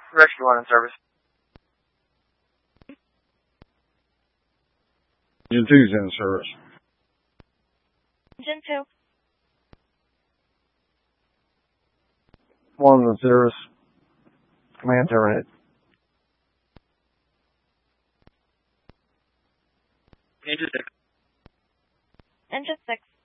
Rescue 1 in service. Engine 2's in service. Engine 2. 1 in service. Command terminated. Engine 6. Engine 6.